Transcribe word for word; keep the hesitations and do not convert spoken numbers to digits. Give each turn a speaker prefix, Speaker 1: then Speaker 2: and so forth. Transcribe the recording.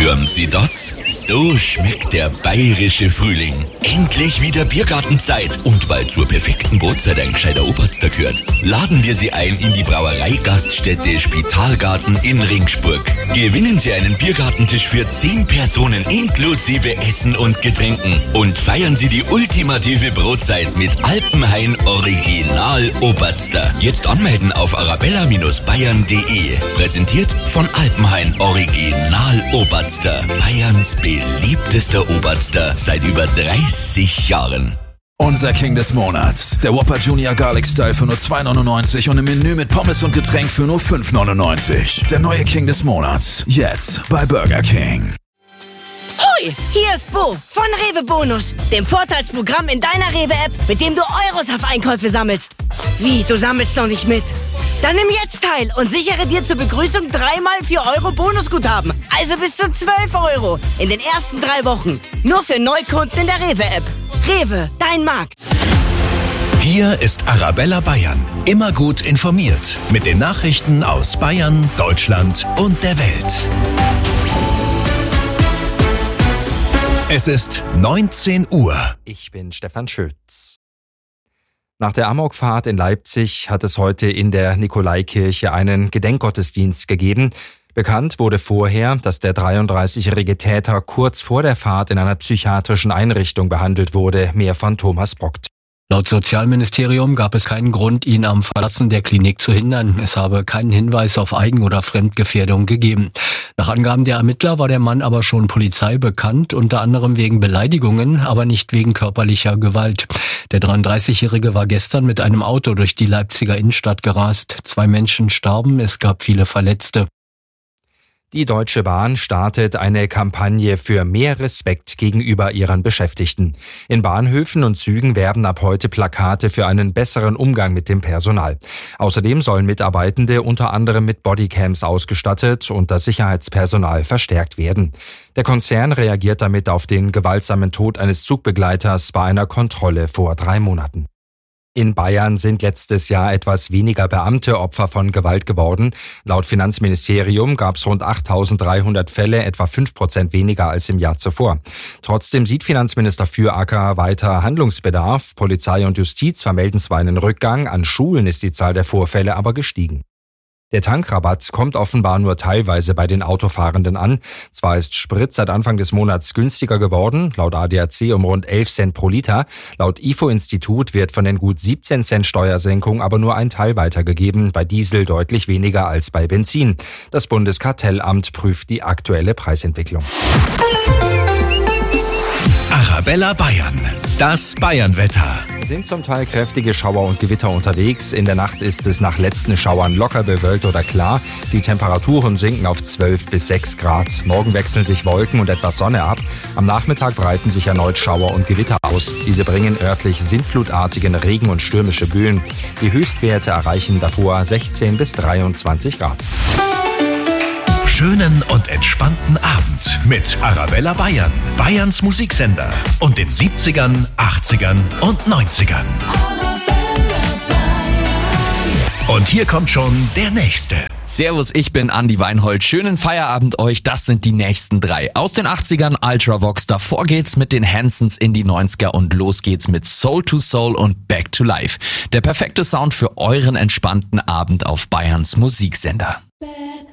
Speaker 1: Hören Sie das? So schmeckt der bayerische Frühling. Endlich wieder Biergartenzeit. Und weil zur perfekten Brotzeit ein gescheiter Oberster gehört, laden wir Sie ein in die Brauerei-Gaststätte Spitalgarten in Ringsburg. Gewinnen Sie einen Biergartentisch für zehn Personen inklusive Essen und Getränken. Und feiern Sie die ultimative Brotzeit mit Alpenhain Original Oberster. Jetzt anmelden auf arabella Bindestrich bayern punkt de. Präsentiert von Alpenhain Original Oberster. Bayerns beliebtester Oberster seit über dreißig Jahren.
Speaker 2: Unser King des Monats. Der Whopper Junior Garlic Style für nur zwei neunundneunzig und im Menü mit Pommes und Getränk für nur fünf neunundneunzig. Der neue King des Monats. Jetzt bei Burger King.
Speaker 3: Hoi, hier ist Bo von Rewe Bonus, dem Vorteilsprogramm in deiner Rewe-App, mit dem du Euros auf Einkäufe sammelst. Wie, du sammelst noch nicht mit? Dann nimm jetzt teil und sichere dir zur Begrüßung dreimal vier Euro Bonusguthaben. Also bis zu zwölf Euro in den ersten drei Wochen. Nur für Neukunden in der Rewe-App. Rewe, dein Markt.
Speaker 4: Hier ist Arabella Bayern. Immer gut informiert mit den Nachrichten aus Bayern, Deutschland und der Welt. Es ist neunzehn Uhr.
Speaker 5: Ich bin Stefan Schütz. Nach der Amokfahrt in Leipzig hat es heute in der Nikolaikirche einen Gedenkgottesdienst gegeben. Bekannt wurde vorher, dass der dreiunddreißigjährige Täter kurz vor der Fahrt in einer psychiatrischen Einrichtung behandelt wurde. Mehr von Thomas Brockt.
Speaker 6: Laut Sozialministerium gab es keinen Grund, ihn am Verlassen der Klinik zu hindern. Es habe keinen Hinweis auf Eigen- oder Fremdgefährdung gegeben. Nach Angaben der Ermittler war der Mann aber schon Polizei bekannt, unter anderem wegen Beleidigungen, aber nicht wegen körperlicher Gewalt. Der dreiunddreißigjährige war gestern mit einem Auto durch die Leipziger Innenstadt gerast. Zwei Menschen starben, es gab viele Verletzte.
Speaker 5: Die Deutsche Bahn startet eine Kampagne für mehr Respekt gegenüber ihren Beschäftigten. In Bahnhöfen und Zügen werben ab heute Plakate für einen besseren Umgang mit dem Personal. Außerdem sollen Mitarbeitende unter anderem mit Bodycams ausgestattet und das Sicherheitspersonal verstärkt werden. Der Konzern reagiert damit auf den gewaltsamen Tod eines Zugbegleiters bei einer Kontrolle vor drei Monaten. In Bayern sind letztes Jahr etwas weniger Beamte Opfer von Gewalt geworden. Laut Finanzministerium gab es rund achttausenddreihundert Fälle, etwa fünf Prozent weniger als im Jahr zuvor. Trotzdem sieht Finanzminister Füracker weiter Handlungsbedarf. Polizei und Justiz vermelden zwar einen Rückgang, an Schulen ist die Zahl der Vorfälle aber gestiegen. Der Tankrabatt kommt offenbar nur teilweise bei den Autofahrenden an. Zwar ist Sprit seit Anfang des Monats günstiger geworden, laut A D A C um rund elf Cent pro Liter. Laut I F O-Institut wird von den gut siebzehn Cent Steuersenkung aber nur ein Teil weitergegeben, bei Diesel deutlich weniger als bei Benzin. Das Bundeskartellamt prüft die aktuelle Preisentwicklung.
Speaker 4: Arabella Bayern, das Bayernwetter.
Speaker 5: Es sind zum Teil kräftige Schauer und Gewitter unterwegs. In der Nacht ist es nach letzten Schauern locker bewölkt oder klar. Die Temperaturen sinken auf zwölf bis sechs Grad. Morgen wechseln sich Wolken und etwas Sonne ab. Am Nachmittag breiten sich erneut Schauer und Gewitter aus. Diese bringen örtlich sintflutartigen Regen und stürmische Böen. Die Höchstwerte erreichen davor sechzehn bis dreiundzwanzig Grad.
Speaker 4: Schönen und entspannten Abend mit Arabella Bayern, Bayerns Musiksender und den siebzigern, achtzigern und neunzigern. Und hier kommt schon der Nächste.
Speaker 7: Servus, ich bin Andi Weinhold. Schönen Feierabend euch. Das sind die nächsten drei. Aus den achtzigern Ultravox. Davor geht's mit den Hansons in die neunziger und los geht's mit Soul to Soul und Back to Life. Der perfekte Sound für euren entspannten Abend auf Bayerns Musiksender.
Speaker 8: Back.